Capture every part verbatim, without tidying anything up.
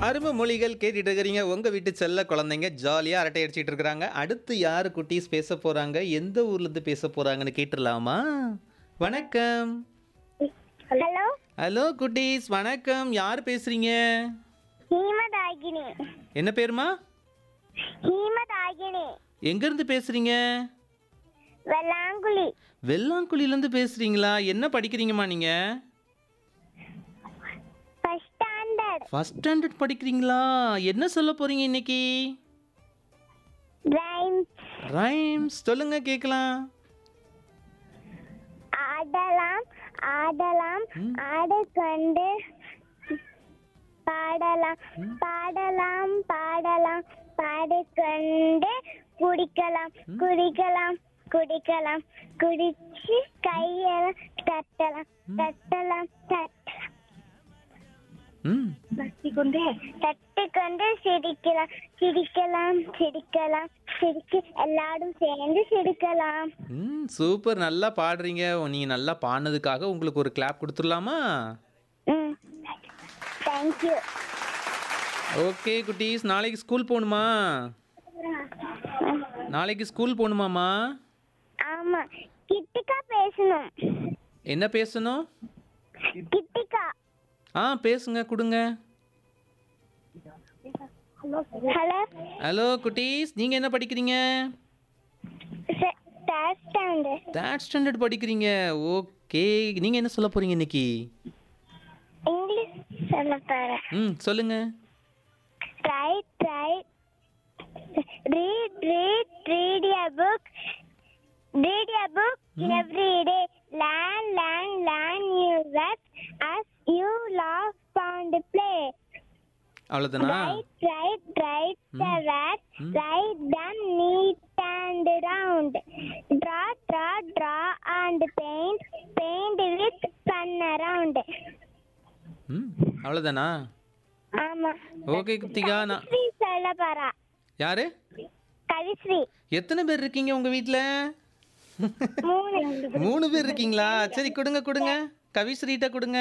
அருமை மொழிகள் கேட்டுட்டு இருக்கிறீங்க. உங்க வீட்டு செல்ல குழந்தைங்க ஜாலியா அரட்டை அடிச்சிட்டு இருக்கிறாங்க. அடுத்து யாரு குட்டீஸ் பேச போறாங்க? எந்த ஊர்ல இருந்து பேச போறாங்கன்னு கேட்டுடலாமா? வணக்கம். ஹலோ ஹலோ குட்டீஸ், வணக்கம். யார் பேசுறீங்க? ஹீமதாகினி. என்ன பேருமா? ஹீமதாகினி. எங்க இருந்து பேசுறீங்க? வெள்ளாங்குழி. வெள்ளாங்குழில இருந்து பேசுறீங்களா? என்ன படிக்கிறீங்கம்மா நீங்க? First standard. ஃபர்ஸ்ட் ஸ்டாண்டர்ட் படிக்கிறீங்களா? என்ன சொல்ல போறீங்க இன்னைக்கு? ரைம்ஸ். ரைம்ஸ் சொல்லுங்க கேட்கலாம். ஆடலாம் ஆடலாம் ம். ஆடிக்கொண்டு பாடலாம் ம். பாடலாம் பாடலாம் பாடிக்கொண்டு குடிக்கலாம் ம். குடிக்கலாம் குடிக்கலாம் குடிச்சு கையெல்லாம் தட்டலாம் ம். தட்டலாம் தட்டலாம் ம். தட்டிக்கொண்டே தட்டிக்கொண்டு சிரிக்கலாம் சிரிக்கலாம் சிரிக்கலாம் சிரிச்சு எல்லாரும் சேர்ந்து சிரிக்கலாம். ம் சூப்பர், நல்லா பாடுறீங்க. நீங்க நல்லா பாடினதுக்காக உங்களுக்கு ஒரு கிளாப் கொடுத்துடலாமா? ம் தேங்க்யூ. ஓகே குட்டீஸ், நாளைக்கு ஸ்கூல் போகணுமா? நாளைக்கு ஸ்கூல் போகணுமாம்மா? ஆமா, கிட்டிக்கா பேசணும். என்ன பேசணும்? கிட்டிக்கா. ஆ பேசுங்க, கொடுங்க. ஹலோ ஹலோ குட்டீஸ், நீங்கள் என்ன படிக்கிறீங்க? Third standard. தேர்ட் ஸ்டாண்டர்ட் படிக்கிறீங்க. ஓகே, நீங்கள் என்ன சொல்ல போகிறீங்க இன்னைக்கு? இங்கிலீஷ் சொல்ல போறேன். ம் சொல்லுங்க. Right right read read read a book read a book every day. learn learn learn new words as you laugh and play. அவ்வளோதானா? write write write the words write them neat and round. draw draw draw and paint paint with fun around. ம் அவ்வளோதானா? ஆமா. Okay குப்திகா, நான் கவிஸ்ரீ சொல்ல போறா. யாரு? கவிஸ்ரீ. எத்தனை பேர் இருக்கீங்க உங்கள் வீட்டில்? மூணு. மூணு பேர் இருக்கீங்களா? சரி கொடுங்க கொடுங்க, கவிஸ்ரீட்ட கொடுங்க.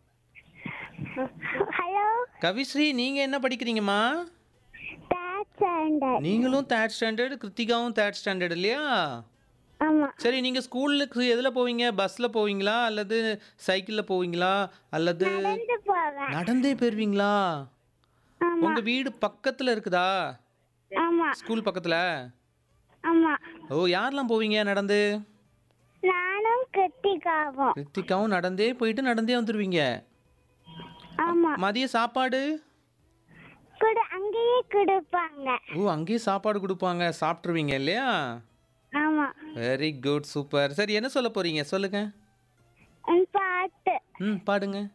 ஹலோ கவிஸ்ரீ, நீங்கள் என்ன படிக்கிறீங்கம்மா? Third standard. நீங்களும் தேர்ட் ஸ்டாண்டர்ட், கிருத்திகாவும் தேர்ட் ஸ்டாண்டர்ட் இல்லையா? ஆமா. சரி, நீங்கள் ஸ்கூலுக்கு எதில் போவீங்க? பஸ்ஸில் போவீங்களா அல்லது சைக்கிளில் போவீங்களா அல்லது நடந்து போவேன். நடந்தே போயிருவீங்களா? ஆமா உங்கள் வீடு பக்கத்தில் இருக்குதா? ஆமா ஸ்கூல் பக்கத்தில்? ஆமா. ஓ, யாரெல்லாம் போவீங்க நடந்து? நானும் கிருத்திகாவும். கிருத்திகாவும் நடந்தே போயிட்டு நடந்தே வந்துடுவீங்க. ஆமா. மதிய சாப்பாடு? குடு அங்கேயே கொடுப்பாங்க. ஓ, அங்கேயே சாப்பாடு கொடுப்பாங்க, சாப்பிட்ருவீங்க இல்லையா? ஆமா. Very good, super. சரி, என்ன சொல்ல போறீங்க சொல்லுங்க. உன் பாட்டு. ம் பாடுங்க.